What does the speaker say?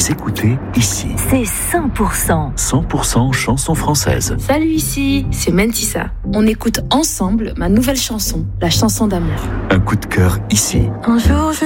Vous écoutez ici. C'est 100%. 100% chansons françaises. Salut, ici, c'est Mentissa. On écoute ensemble ma nouvelle chanson, la chanson d'amour. Un coup de cœur ici. Un jour, je